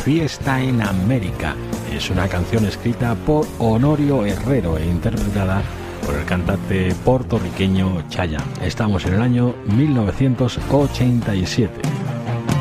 Fiesta en América. Es una canción escrita por Honorio Herrero e interpretada por el cantante puertorriqueño Chayanne. Estamos en el año 1987.